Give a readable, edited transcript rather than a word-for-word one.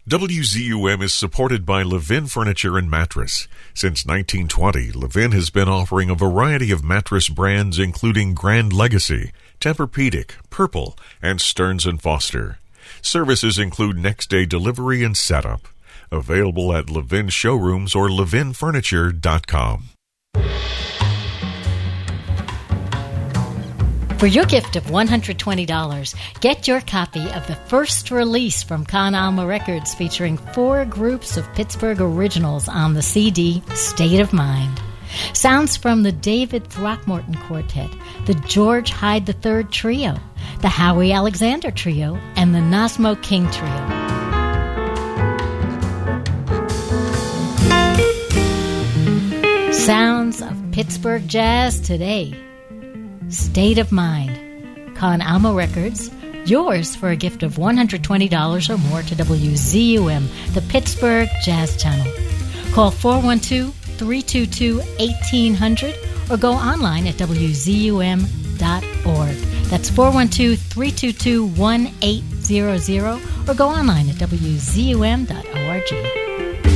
WZUM is supported by Levin Furniture and Mattress. Since 1920, Levin has been offering a variety of mattress brands including Grand Legacy, Tempur-Pedic, Purple, and Stearns & Foster. Services include next-day delivery and setup. Available at Levin showrooms or levinfurniture.com. For your gift of $120, get your copy of the first release from Con Alma Records featuring 4 groups of Pittsburgh originals on the CD State of Mind. Sounds from the David Throckmorton Quartet, the George Hyde III Trio, the Howie Alexander Trio, and the Nosmo King Trio. Sounds of Pittsburgh jazz today. State of Mind. Con Alma Records, yours for a gift of $120 or more to WZUM, the Pittsburgh Jazz Channel. Call 412-322-1800 or go online at WZUM.org. That's 412-322-1800 or go online at WZUM.org.